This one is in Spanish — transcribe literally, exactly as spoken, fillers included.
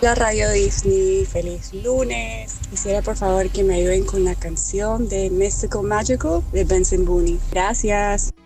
La Radio Disney, feliz lunes. Quisiera por favor que me ayuden con la canción de Mystical Magical de Benson Boone. Gracias.